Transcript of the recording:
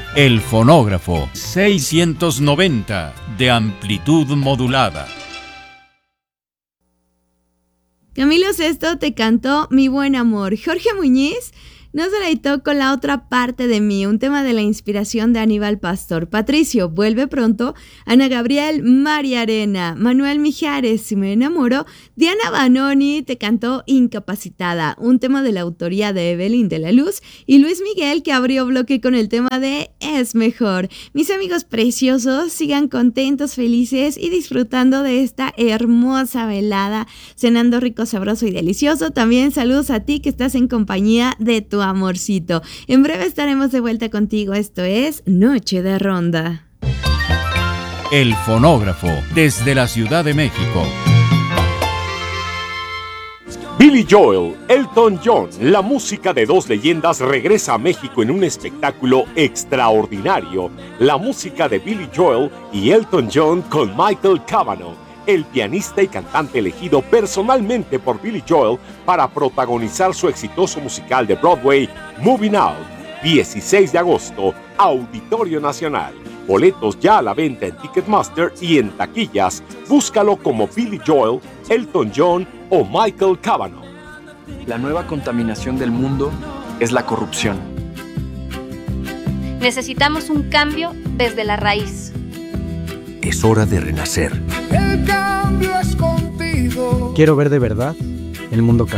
El fonógrafo 690 de amplitud modulada. Camilo Sesto te cantó Mi Buen Amor. Jorge Muñiz nos deleitó con La Otra Parte de Mí, un tema de la inspiración de Aníbal Pastor. Patricio, Vuelve Pronto. Ana Gabriel, María Arena. Manuel Mijares, Si Me Enamoro. Diana Banoni te cantó Incapacitada, un tema de la autoría de Evelyn de la Luz. Y Luis Miguel, que abrió bloque con el tema de Es Mejor. Mis amigos preciosos, sigan contentos, felices y disfrutando de esta hermosa velada, cenando rico, sabroso y delicioso. También saludos a ti que estás en compañía de tu amorcito. En breve estaremos de vuelta contigo. Esto es Noche de Ronda. El fonógrafo desde la Ciudad de México. Billy Joel, Elton John, la música de dos leyendas regresa a México en un espectáculo extraordinario. La música de Billy Joel y Elton John con Michael Cavanaugh, el pianista y cantante elegido personalmente por Billy Joel para protagonizar su exitoso musical de Broadway, Moving Out. 16 de agosto, Auditorio Nacional. Boletos ya a la venta en Ticketmaster y en taquillas. Búscalo como Billy Joel, Elton John o Michael Cavanaugh. La nueva contaminación del mundo es la corrupción. Necesitamos un cambio desde la raíz. Es hora de renacer. El cambio es contigo. Quiero ver de verdad el mundo cambiar.